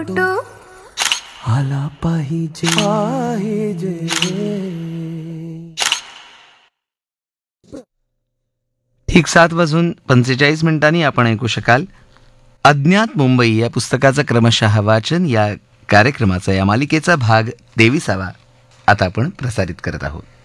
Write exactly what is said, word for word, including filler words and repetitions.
Photo आला पाहिजे पाहिजे. ठीक सात वाजून पंचेचाळीस मिनिटांनी आपण ऐकू शकाल अज्ञात मुंबई या पुस्तकाचं क्रमशः वाचन. या कार्यक्रमाचा या मालिकेचा भाग तेविसावा आता आपण प्रसारित करत आहोत.